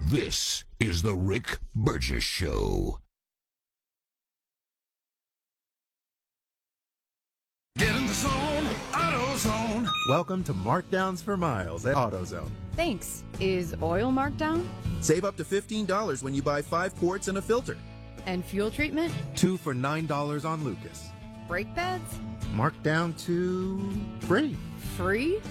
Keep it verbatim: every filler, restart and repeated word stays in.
This is the Rick Burgess Show. Get in the zone, AutoZone. Welcome to Markdowns for Miles at AutoZone. Thanks. Is oil marked down? Save up to fifteen dollars when you buy five quarts and a filter. And fuel treatment? Two for nine dollars on Lucas. Brake pads? Marked down to free. Free?